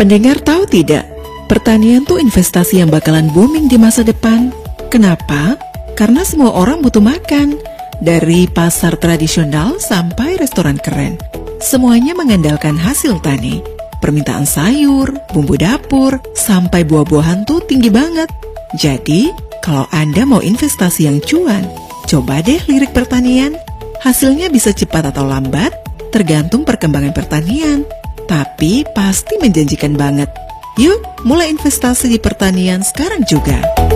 Pendengar tahu tidak, pertanian tuh investasi yang bakalan booming di masa depan. Kenapa? Karena semua orang butuh makan. Dari pasar tradisional sampai restoran keren, semuanya mengandalkan hasil tani. Permintaan sayur, bumbu dapur, sampai buah-buahan tuh tinggi banget. Jadi, kalau Anda mau investasi yang cuan, coba deh lirik pertanian. Hasilnya bisa cepat atau lambat, tergantung perkembangan pertanian. Tapi pasti menjanjikan banget. Yuk, mulai investasi di pertanian sekarang juga.